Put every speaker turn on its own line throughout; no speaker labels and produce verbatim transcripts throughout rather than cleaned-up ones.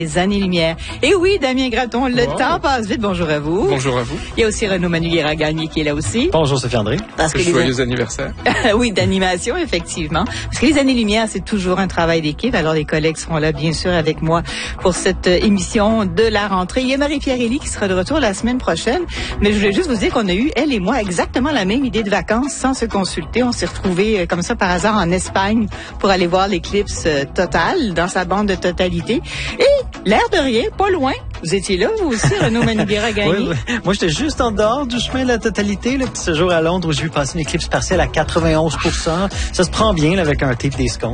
Les années-lumière. Et oui, Damien Graton, le
oh.
temps passe vite. Bonjour à vous.
Bonjour à vous.
Il y a aussi Renaud Manuliera-Gagné qui est là aussi.
Bonjour Sophie André.
Parce que
Joyeux
les...
anniversaire.
Oui, d'animation, effectivement. Parce que les années-lumière, c'est toujours un travail d'équipe. Alors, les collègues seront là, bien sûr, avec moi pour cette émission de la rentrée. Il y a Marie-Pierre Elie qui sera de retour la semaine prochaine. Mais je voulais juste vous dire qu'on a eu, elle et moi, exactement la même idée de vacances sans se consulter. On s'est retrouvés comme ça par hasard en Espagne pour aller voir l'éclipse totale dans sa bande de totalité. Et l'air de rien, pas loin. Vous étiez là, vous aussi, Renaud Manuliera-Gagné?
Oui, oui. Moi, j'étais juste en dehors du chemin de la totalité. Le petit séjour à Londres où j'ai vu passer une éclipse partielle à quatre-vingt-onze pour cent. Ça se prend bien là, avec un tape des scones.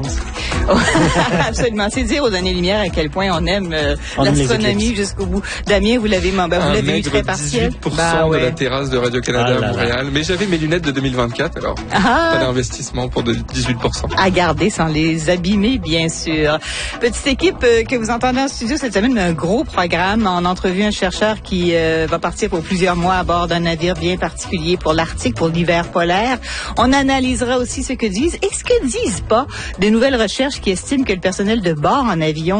Absolument. C'est dire aux années-lumière à quel point on aime euh,
on
l'astronomie jusqu'au bout. Damien, vous l'avez, ben, vous l'avez eu très partiel.
dix-huit pour cent
bah, ouais.
de la terrasse de Radio-Canada
ah, là,
à Montréal.
là.
Mais j'avais mes lunettes de deux mille vingt-quatre, alors
ah.
pas d'investissement pour de dix-huit pour cent.
À garder sans les abîmer, bien sûr. Petite équipe euh, que vous entendez en studio cette semaine, un gros programme. En entrevue, un chercheur qui euh, va partir pour plusieurs mois à bord d'un navire bien particulier pour l'Arctique, pour l'hiver polaire. On analysera aussi ce que disent et ce que disent pas de nouvelles recherches qui estiment que le personnel de bord en avion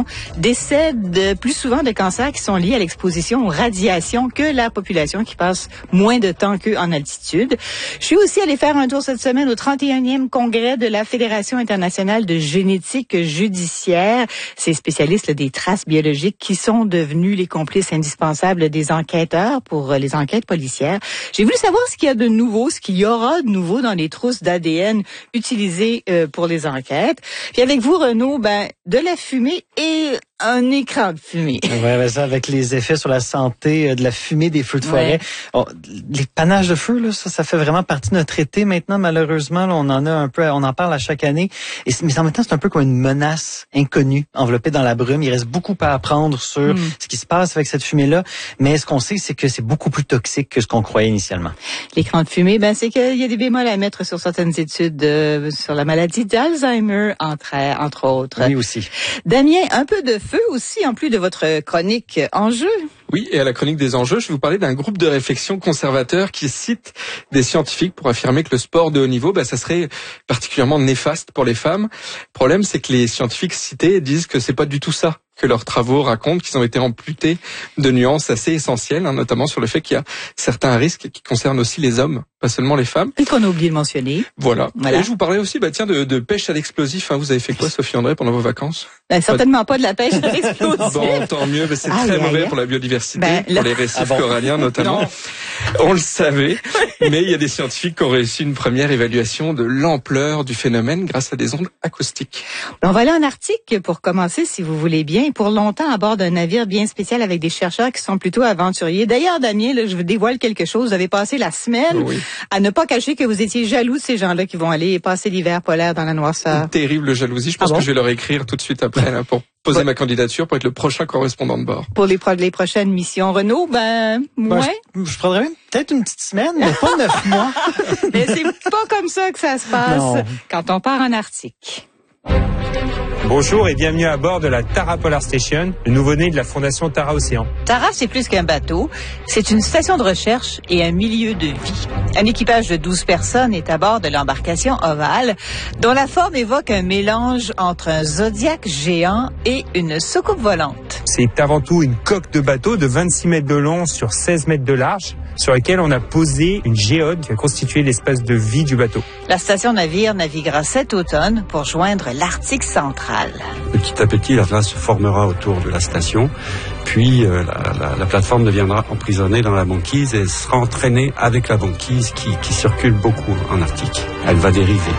décède plus souvent de cancers qui sont liés à l'exposition aux radiations que la population qui passe moins de temps qu'eux en altitude. Je suis aussi allée faire un tour cette semaine au trente et unième congrès de la Fédération internationale de génétique judiciaire. Ces spécialistes là, des traces biologiques qui sont devenus les complices indispensables des enquêteurs pour les enquêtes policières. J'ai voulu savoir ce qu'il y a de nouveau, ce qu'il y aura de nouveau dans les trousses d'A D N utilisées euh, pour les enquêtes. Puis avec vous, Renaud, ben, de la fumée et un écran de fumée.
Oui, ben ça, avec les effets sur la santé de la fumée des feux de forêt.
Ouais.
Oh, les panaches de feu, là, ça, ça fait vraiment partie de notre été maintenant. Malheureusement, là, on en a un peu, on en parle à chaque année. Et, mais en même temps, c'est un peu comme une menace inconnue, enveloppée dans la brume. Il reste beaucoup à apprendre sur mm. ce qui se passe avec cette fumée-là. Mais ce qu'on sait, c'est que c'est beaucoup plus toxique que ce qu'on croyait initialement.
L'écran de fumée, ben, c'est qu'il y a des bémols à mettre sur certaines études euh, sur la maladie d'Alzheimer, entre, entre autres.
Oui, aussi.
Damien, un peu de feu aussi, en plus de votre chronique Enjeux.
Oui, et à la chronique des enjeux, je vais vous parler d'un groupe de réflexion conservateur qui cite des scientifiques pour affirmer que le sport de haut niveau, bah, ça serait particulièrement néfaste pour les femmes. Le problème, c'est que les scientifiques cités disent que c'est pas du tout ça que leurs travaux racontent, qu'ils ont été amputés de nuances assez essentielles, hein, notamment sur le fait qu'il y a certains risques qui concernent aussi les hommes, pas seulement les femmes.
Et qu'on a oublié de mentionner.
Voilà.
voilà.
Et je vous parlais aussi, bah tiens, de, de pêche à l'explosif. Hein. Vous avez fait quoi, Sophie André, pendant vos vacances?
Ben, certainement pas de la pêche à l'explosif.
Bon, tant mieux. Ben, c'est
aïe,
très
aïe,
mauvais
aïe.
pour la biodiversité,
ben,
pour
là...
les récifs
ah bon.
coralliens notamment.
Non.
On le savait, mais il y a des scientifiques qui ont réussi une première évaluation de l'ampleur du phénomène grâce à des ondes acoustiques.
On va aller en Arctique pour commencer, si vous voulez bien, pour longtemps à bord d'un navire bien spécial avec des chercheurs qui sont plutôt aventuriers. D'ailleurs, Damien, là, je vous dévoile quelque chose. Vous avez passé la semaine
oui.
à ne pas cacher que vous étiez jaloux de ces gens-là qui vont aller passer l'hiver polaire dans la noirceur.
Une terrible jalousie. Je pense
ah bon?
que je vais leur écrire tout de suite après là, pour poser ouais. ma candidature pour être le prochain correspondant de bord.
Pour les, pro- les prochaines missions. Renaud, ben,
ben
ouais.
Je, je prendrais même peut-être une petite semaine, mais pas neuf mois.
Mais c'est pas comme ça que ça se passe
non.
quand on part en Arctique.
Bonjour et bienvenue à bord de la Tara Polar Station, le nouveau-né de la fondation Tara Océan.
Tara, c'est plus qu'un bateau. C'est une station de recherche et un milieu de vie. Un équipage de douze personnes est à bord de l'embarcation ovale, dont la forme évoque un mélange entre un zodiaque géant et une soucoupe volante.
C'est avant tout une coque de bateau de vingt-six mètres de long sur seize mètres de large, sur laquelle on a posé une géode qui a constitué l'espace de vie du bateau.
La station navire naviguera cet automne pour joindre l'Arctique central.
Petit à petit, la glace se formera autour de la station, puis euh, la, la, la plateforme deviendra emprisonnée dans la banquise et sera entraînée avec la banquise qui, qui circule beaucoup en Arctique. Elle va dériver.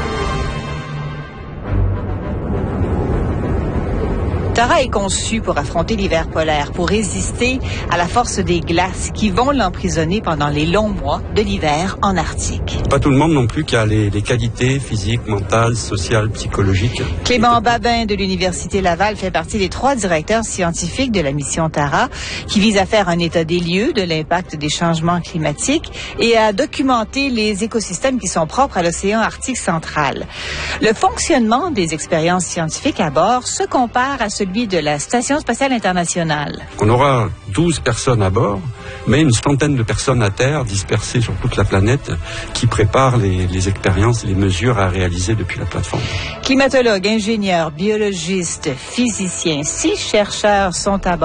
Tara est conçue pour affronter l'hiver polaire, pour résister à la force des glaces qui vont l'emprisonner pendant les longs mois de l'hiver en Arctique.
Pas tout le monde non plus qui a les, les qualités physiques, mentales, sociales, psychologiques.
Clément Babin de l'Université Laval fait partie des trois directeurs scientifiques de la mission Tara, qui vise à faire un état des lieux de l'impact des changements climatiques et à documenter les écosystèmes qui sont propres à l'océan Arctique central. Le fonctionnement des expériences scientifiques à bord se compare à celui de la Station spatiale internationale.
On aura douze personnes à bord, mais une centaine de personnes à terre, dispersées sur toute la planète, qui préparent les, les expériences et les mesures à réaliser depuis la plateforme.
Climatologues, ingénieurs, biologistes, physiciens, six chercheurs sont à bord.